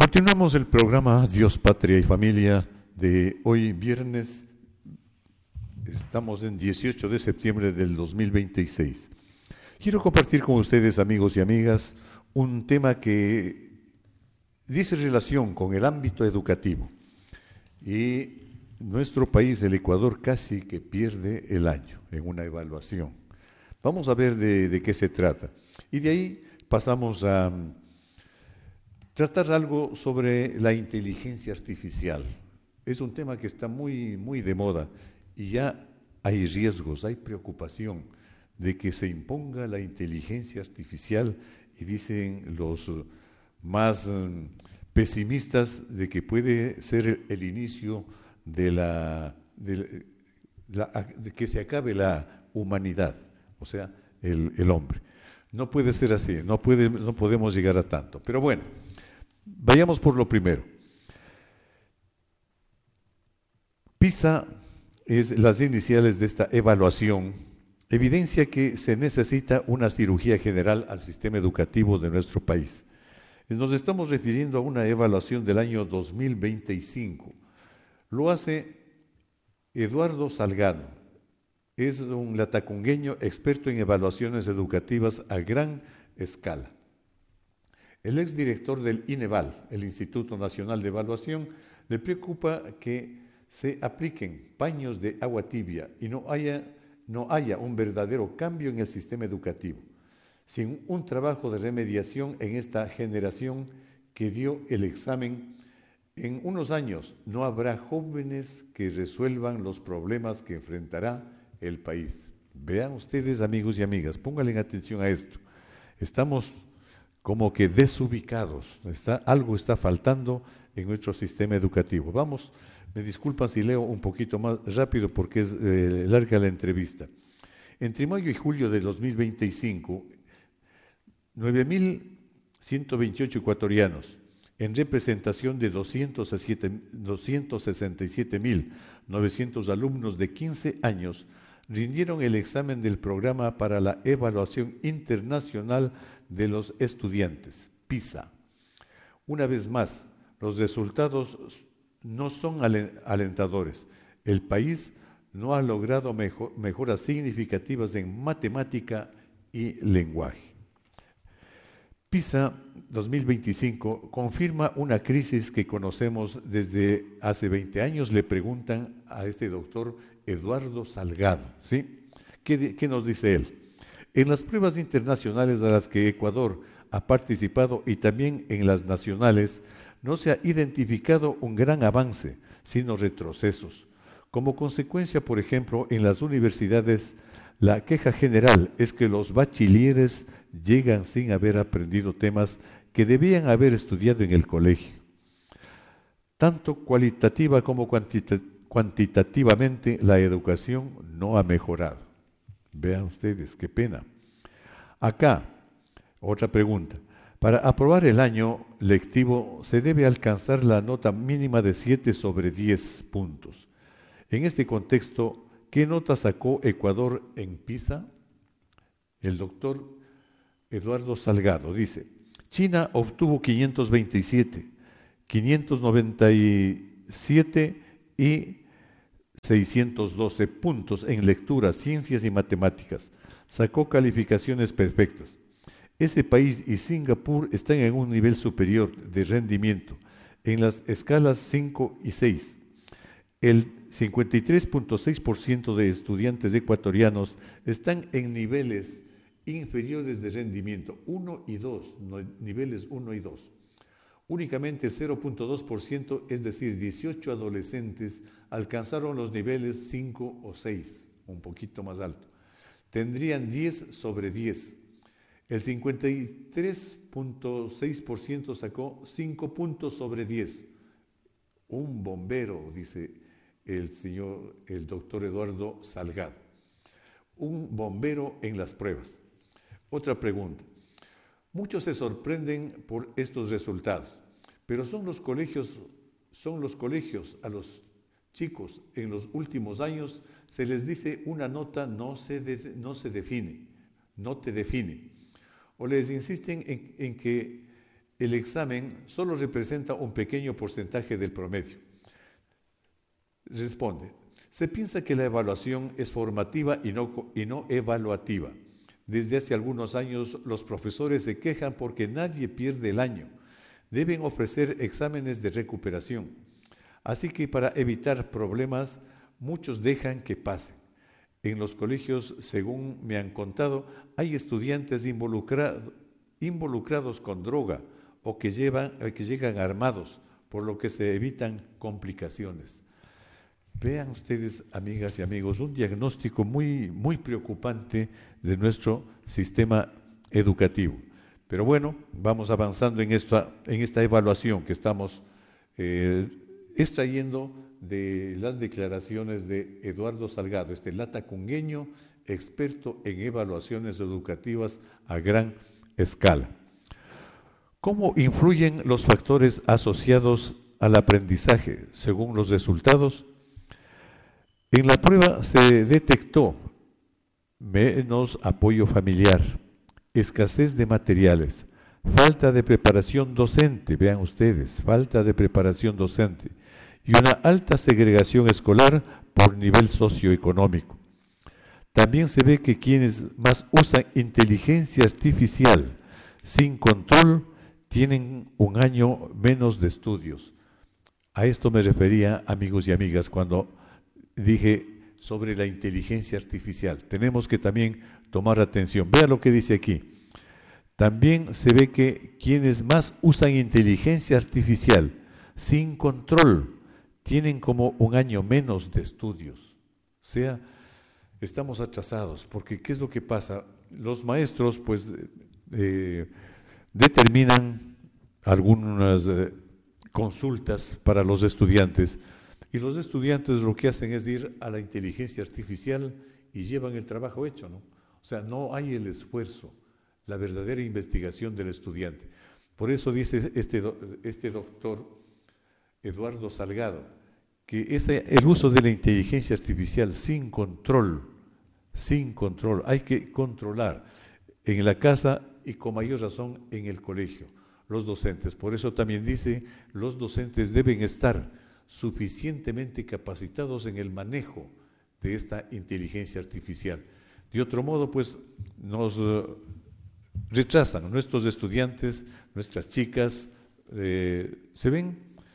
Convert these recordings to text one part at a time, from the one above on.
Continuamos el programa Dios, Patria y Familia de hoy viernes. Estamos en 18 de septiembre del 2026. Quiero compartir con ustedes, amigos y amigas, un tema que dice relación con el ámbito educativo. Y nuestro país, el Ecuador, casi que pierde el año en una evaluación. Vamos a ver de qué se trata. Y de ahí pasamos a tratar algo sobre la inteligencia artificial. Es un tema que está muy de moda y ya hay riesgos, hay preocupación de que se imponga la inteligencia artificial y dicen los más pesimistas de que puede ser el inicio de que se acabe la humanidad, o sea, el hombre. No puede ser así, no podemos llegar a tanto. Pero bueno, vayamos por lo primero. PISA es las iniciales de esta evaluación, evidencia que se necesita una cirugía general al sistema educativo de nuestro país. Nos estamos refiriendo a una evaluación del año 2025. Lo hace Eduardo Salgado. Es un latacungueño experto en evaluaciones educativas a gran escala. El exdirector del INEVAL, el Instituto Nacional de Evaluación, le preocupa que se apliquen paños de agua tibia y no haya un verdadero cambio en el sistema educativo, sin un trabajo de remediación en esta generación que dio el examen. En unos años no habrá jóvenes que resuelvan los problemas que enfrentará el país. Vean ustedes, amigos y amigas, pónganle atención a esto. Estamos como que desubicados, algo está faltando en nuestro sistema educativo. Vamos, me disculpan si leo un poquito más rápido porque es larga la entrevista. Entre mayo y julio de 2025, 9.128 ecuatorianos, en representación de 267.900 alumnos de 15 años, rindieron el examen del Programa para la Evaluación Internacional de los Estudiantes, PISA. Una vez más, los resultados no son alentadores. El país no ha logrado mejoras significativas en matemática y lenguaje. PISA 2025 confirma una crisis que conocemos desde hace 20 años. Le preguntan a este doctor Eduardo Salgado, ¿sí? ¿Qué nos dice él? En las pruebas internacionales a las que Ecuador ha participado y también en las nacionales, no se ha identificado un gran avance, sino retrocesos. Como consecuencia, por ejemplo, en las universidades, la queja general es que los bachilleres llegan sin haber aprendido temas que debían haber estudiado en el colegio. Tanto cualitativa como cuantitativamente, la educación no ha mejorado. Vean ustedes, qué pena. Acá, otra pregunta. Para aprobar el año lectivo se debe alcanzar la nota mínima de 7 sobre 10 puntos. En este contexto, ¿qué nota sacó Ecuador en PISA? El doctor Eduardo Salgado dice, China obtuvo 527, 597 y 612 puntos en lectura, ciencias y matemáticas. Sacó calificaciones perfectas. Ese país y Singapur están en un nivel superior de rendimiento, en las escalas 5 y 6. El 53.6% de estudiantes ecuatorianos están en niveles inferiores de rendimiento, 1 y 2, niveles 1 y 2. Únicamente el 0.2%, es decir, 18 adolescentes, alcanzaron los niveles 5 o 6, un poquito más alto. Tendrían 10 sobre 10. El 53.6% sacó 5 puntos sobre 10. Un bombero, dice el doctor Eduardo Salgado. Un bombero en las pruebas. Otra pregunta. Muchos se sorprenden por estos resultados, pero son los colegios a los chicos en los últimos años se les dice una nota no te define, o les insisten en que el examen solo representa un pequeño porcentaje del promedio. Responde, se piensa que la evaluación es formativa y no evaluativa. Desde hace algunos años los profesores se quejan porque nadie pierde el año. Deben ofrecer exámenes de recuperación. Así que para evitar problemas, muchos dejan que pasen. En los colegios, según me han contado, hay estudiantes involucrados con droga o que llegan armados, por lo que se evitan complicaciones. Vean ustedes, amigas y amigos, un diagnóstico muy, muy preocupante de nuestro sistema educativo. Pero bueno, vamos avanzando en esta evaluación que estamos extrayendo de las declaraciones de Eduardo Salgado, este latacungueño experto en evaluaciones educativas a gran escala. ¿Cómo influyen los factores asociados al aprendizaje según los resultados? En la prueba se detectó menos apoyo familiar, escasez de materiales, falta de preparación docente, vean ustedes, falta de preparación docente, y una alta segregación escolar por nivel socioeconómico. También se ve que quienes más usan inteligencia artificial sin control tienen un año menos de estudios. A esto me refería, amigos y amigas, cuando dije sobre la inteligencia artificial. Tenemos que también tomar atención. Vea lo que dice aquí. También se ve que quienes más usan inteligencia artificial sin control tienen como un año menos de estudios. O sea, estamos atrasados, porque ¿qué es lo que pasa? Los maestros pues determinan algunas consultas para los estudiantes, y los estudiantes lo que hacen es ir a la inteligencia artificial y llevan el trabajo hecho, ¿no? O sea, no hay el esfuerzo, la verdadera investigación del estudiante. Por eso dice este doctor Eduardo Salgado, que el uso de la inteligencia artificial sin control, hay que controlar en la casa y con mayor razón en el colegio, los docentes. Por eso también dice, los docentes deben estar suficientemente capacitados en el manejo de esta inteligencia artificial. De otro modo, pues, nos retrasan nuestros estudiantes, nuestras chicas, se ven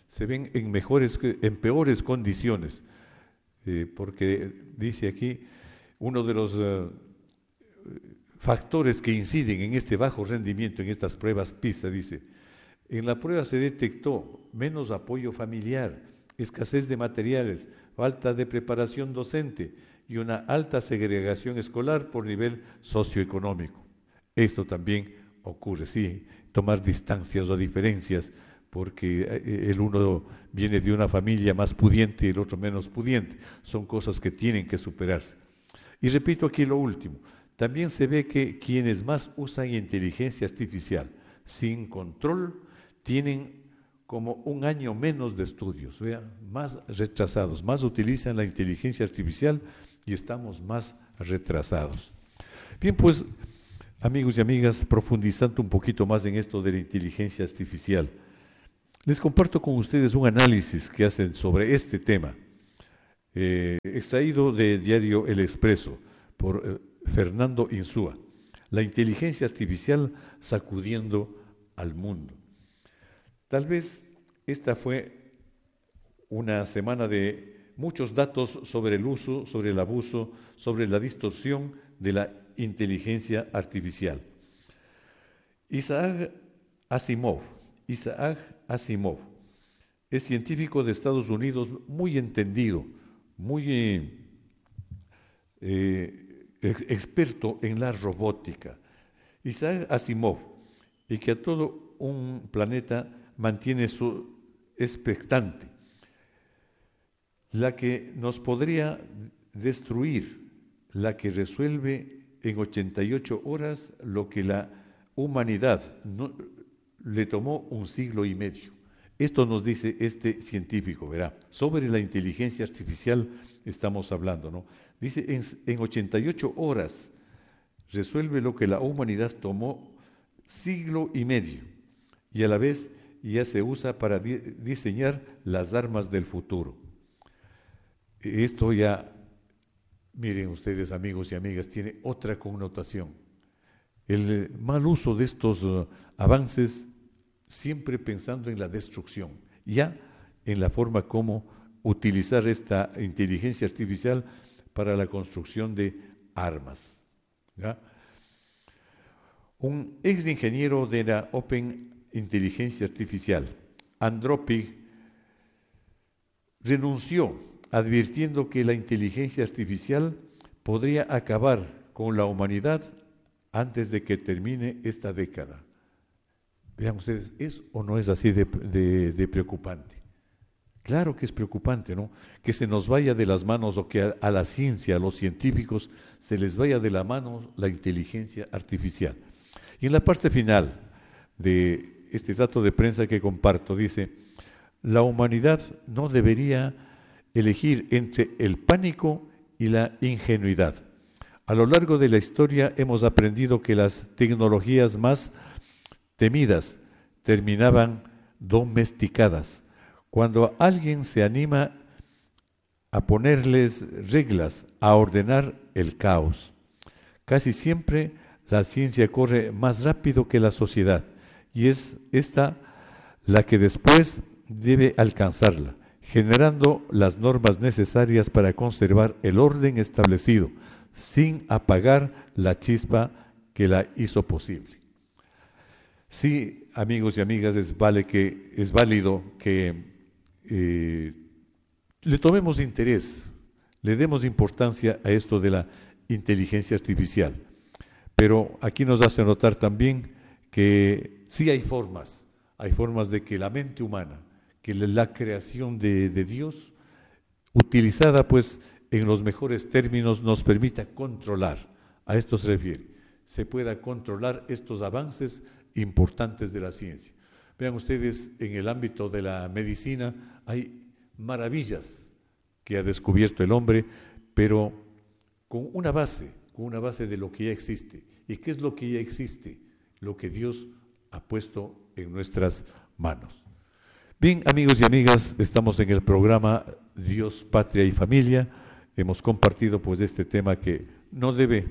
en peores condiciones, porque dice aquí, uno de los factores que inciden en este bajo rendimiento, en estas pruebas PISA, dice, en la prueba se detectó menos apoyo familiar, escasez de materiales, falta de preparación docente y una alta segregación escolar por nivel socioeconómico. Esto también ocurre, sí, tomar distancias o diferencias, porque el uno viene de una familia más pudiente y el otro menos pudiente. Son cosas que tienen que superarse. Y repito aquí lo último, también se ve que quienes más usan inteligencia artificial sin control tienen como un año menos de estudios, vean, más retrasados, más utilizan la inteligencia artificial y estamos más retrasados. Bien, pues, amigos y amigas, profundizando un poquito más en esto de la inteligencia artificial, les comparto con ustedes un análisis que hacen sobre este tema, extraído de diario El Expreso por Fernando Insúa, la inteligencia artificial sacudiendo al mundo. Tal vez esta fue una semana de muchos datos sobre el uso, sobre el abuso, sobre la distorsión de la inteligencia artificial. Isaac Asimov es científico de Estados Unidos muy entendido, muy experto en la robótica. Isaac Asimov, y que a todo un planeta mantiene su expectante, la que nos podría destruir, la que resuelve en 88 horas lo que la humanidad le tomó un siglo y medio. Esto nos dice este científico, verá, sobre la inteligencia artificial estamos hablando, ¿no? Dice, en 88 horas resuelve lo que la humanidad tomó siglo y medio. y a la vez ya se usa para diseñar las armas del futuro. Esto ya, miren ustedes, amigos y amigas, tiene otra connotación. El mal uso de estos avances, siempre pensando en la destrucción, ya en la forma como utilizar esta inteligencia artificial para la construcción de armas. ¿Ya? Un ex ingeniero de la Open Inteligencia Artificial, Anthropic, renunció advirtiendo que la inteligencia artificial podría acabar con la humanidad antes de que termine esta década. Vean ustedes, ¿es o no es así de preocupante? Claro que es preocupante, ¿no? Que se nos vaya de las manos o que a la ciencia, a los científicos, se les vaya de la mano la inteligencia artificial. Y en la parte final de este dato de prensa que comparto, dice, la humanidad no debería elegir entre el pánico y la ingenuidad. A lo largo de la historia hemos aprendido que las tecnologías más temidas terminaban domesticadas. Cuando alguien se anima a ponerles reglas, a ordenar el caos. Casi siempre la ciencia corre más rápido que la sociedad y es esta la que después debe alcanzarla, generando las normas necesarias para conservar el orden establecido, sin apagar la chispa que la hizo posible. Sí, amigos y amigas, es válido que le tomemos interés, le demos importancia a esto de la inteligencia artificial. Pero aquí nos hace notar también que sí hay formas de que la mente humana, que la creación de Dios, utilizada pues en los mejores términos, nos permita controlar, a esto se refiere, se pueda controlar estos avances importantes de la ciencia. Vean ustedes, en el ámbito de la medicina hay maravillas que ha descubierto el hombre, pero con una base de lo que ya existe. ¿Y qué es lo que ya existe? Lo que Dios ha puesto en nuestras manos. Bien, amigos y amigas, estamos en el programa Dios, Patria y Familia. Hemos compartido pues este tema que no debe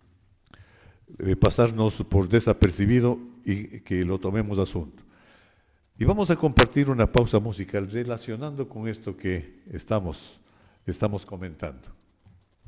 pasarnos por desapercibido y que lo tomemos a asunto. Y vamos a compartir una pausa musical relacionando con esto que estamos comentando.